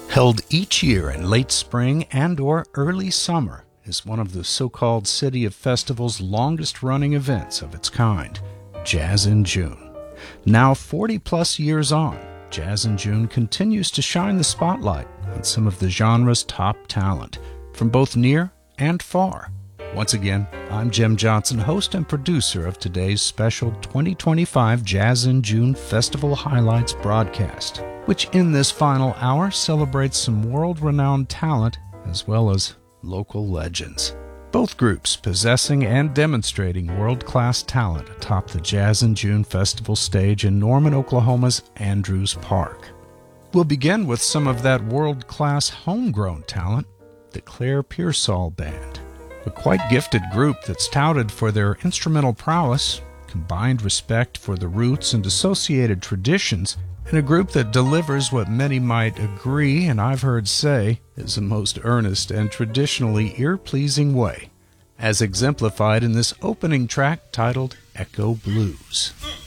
Held each year in late spring and/or early summer, is one of the so-called City of Festival's longest-running events of its kind, Jazz in June. Now 40-plus years on, Jazz in June continues to shine the spotlight on some of the genre's top talent, from both near and far. Once again, I'm Jim Johnson, host and producer of today's special 2025 Jazz in June Festival Highlights broadcast, which in this final hour celebrates some world-renowned talent as well as local legends. Both groups possessing and demonstrating world-class talent atop the Jazz in June Festival stage in Norman, Oklahoma's Andrews Park. We'll begin with some of that world-class homegrown talent, the Claire Pearsall Band, a quite gifted group that's touted for their instrumental prowess, combined respect for the roots and associated traditions, and a group that delivers what many might agree, and I've heard say, is a most earnest and traditionally ear-pleasing way, as exemplified in this opening track titled Echo Blues.